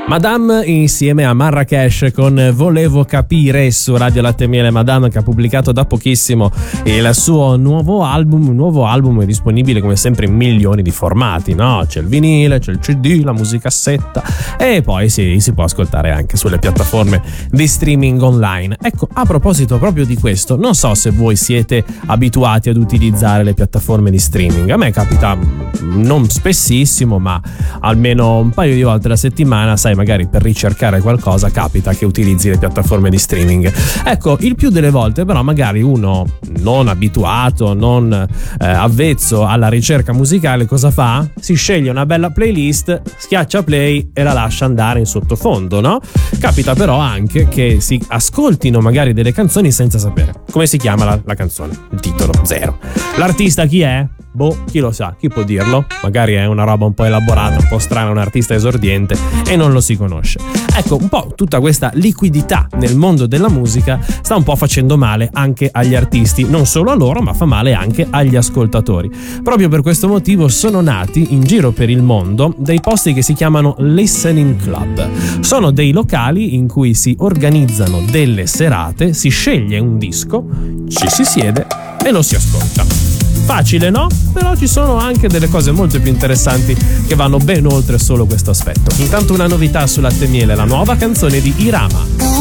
Madame insieme a Marrakesh con Volevo capire su Radio Latte e Miele. Madame che ha pubblicato da pochissimo il suo nuovo album. Il nuovo album è disponibile come sempre in milioni di formati, no? C'è il vinile, c'è il CD, la musicassetta e poi si può ascoltare anche sulle piattaforme di streaming online. Ecco, a proposito proprio di questo, non so se voi siete abituati ad utilizzare le piattaforme di streaming. A me capita non spessissimo, ma almeno un paio di volte alla settimana, sai, magari per ricercare qualcosa capita che utilizzi le piattaforme di streaming. Ecco, il più delle volte però magari uno non abituato, non avvezzo alla ricerca musicale, cosa fa? Si sceglie una bella playlist, schiaccia play e la lascia andare in sottofondo, no? Capita però anche che si ascoltino magari delle canzoni senza sapere come si chiama la canzone, il titolo, zero. L'artista chi è? Boh, chi lo sa, chi può dirlo? Magari è una roba un po' elaborata, un po' strana, un artista esordiente e non lo si conosce. Ecco, un po' tutta questa liquidità nel mondo della musica sta un po' facendo male anche agli artisti, non solo a loro, ma fa male anche agli ascoltatori. Proprio per questo motivo sono nati in giro per il mondo dei posti che si chiamano listening club. Sono dei locali in cui si organizzano delle serate, si sceglie un disco, ci si siede e lo si ascolta. Facile, no? Però ci sono anche delle cose molto più interessanti che vanno ben oltre solo questo aspetto. Intanto una novità su Latte e Miele, la nuova canzone di Irama.